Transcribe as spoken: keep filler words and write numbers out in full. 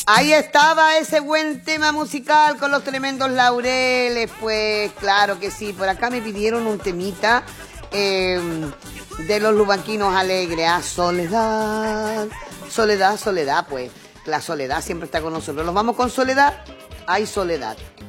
Ahí estaba ese buen tema musical con los tremendos laureles, pues claro que sí. Por acá me pidieron un temita eh, de los lubanquinos alegres. Ah, Soledad, Soledad, Soledad, pues la soledad siempre está con nosotros. Nos vamos con Soledad. Ay, Soledad.